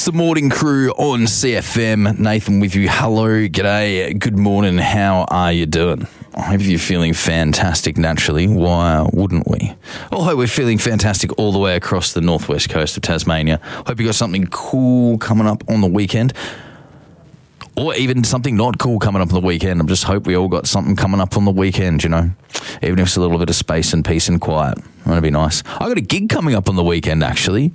the morning crew on CFM. Nathan with you. Hello, g'day, good morning. How are you doing? I hope you're feeling fantastic naturally. Why wouldn't we? I hope we're feeling fantastic all the way across the northwest coast of Tasmania. Hope you got something cool coming up on the weekend. Or even something not cool coming up on the weekend. I just hope we all got something coming up on the weekend, you know. Even if it's a little bit of space and peace and quiet. That'd be nice. I got a gig coming up on the weekend, actually.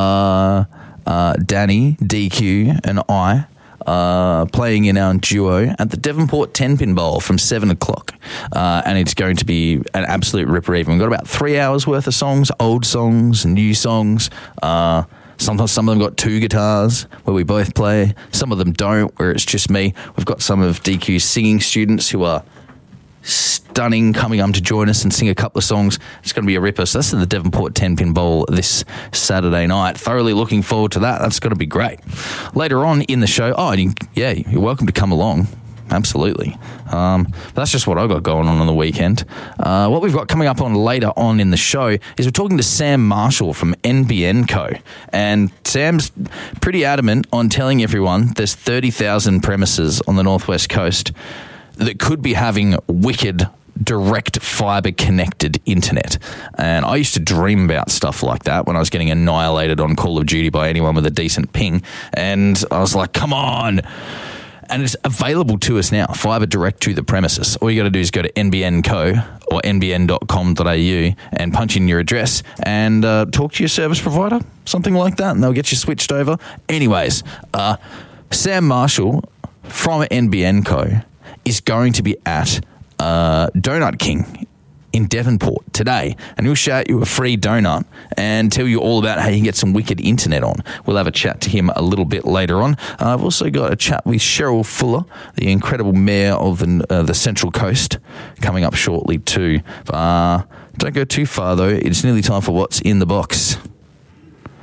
Danny, DQ, and I playing in our duo at the Devonport 10-pin bowl from 7 o'clock. And it's going to be an absolute ripper even. We've got about 3 hours worth of songs, old songs, new songs. Sometimes some of them got two guitars where we both play. Some of them don't, where it's just me. We've got some of DQ's singing students who are stunning coming to join us and sing a couple of songs. It's going to be a ripper. So that's in the Devonport 10-pin bowl this Saturday night. Thoroughly looking forward to that. That's going to be great. Later on in the show, you're welcome to come along. Absolutely. But that's just what I got going on the weekend. What we've got coming up on later on in the show is we're talking to Sam Marshall from NBN Co. And Sam's pretty adamant on telling everyone there's 30,000 premises on the northwest coast that could be having wicked direct fibre connected internet. And I used to dream about stuff like that when I was getting annihilated on Call of Duty by anyone with a decent ping. And I was like, come on. And it's available to us now, fibre direct to the premises. All you got to do is go to NBN Co. or nbn.com.au and punch in your address and talk to your service provider, something like that, and they'll get you switched over. Anyways, Sam Marshall from NBN Co. is going to be at Donut King in Devonport today, and he'll shout you a free donut and tell you all about how you can get some wicked internet on. We'll have a chat to him a little bit later on. I've also got a chat with Cheryl Fuller, the incredible mayor of the Central Coast, coming up shortly too. Don't go too far though, it's nearly time for What's in the Box.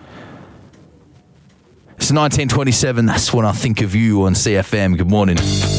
It's 1927, that's when I think of you on CFM. Good morning.